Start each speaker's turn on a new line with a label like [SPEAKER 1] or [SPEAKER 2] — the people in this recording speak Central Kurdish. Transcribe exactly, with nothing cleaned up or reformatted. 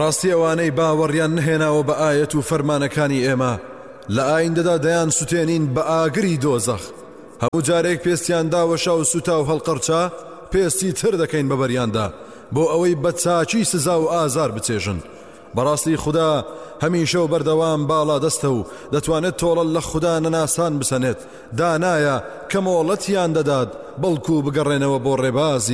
[SPEAKER 1] ڕاستی ئەوانەی باوەڕیان نهێناوە بە ئایەت و فەرمانەکانی ئێمە لە ئایندەدا دەیان سوتێنین بە ئاگری دۆزەخ. هەموو جارێک پێستیان داوەشا و سوتا و هەڵقەرچا پێستی تر دەکەین بە بەریاندا بۆ ئەوەی بە چاچی سزا و ئازار بچێژن. بەڕاستی خوددا هەمیشە و بەردەوام باڵا دەستە و دەتوانێت تۆڵە لە خوددا نەناسان بسەنێت. دانایە کە مۆڵەتیان دەدات بەڵکو بگەڕێنەوە بۆ ڕێبازی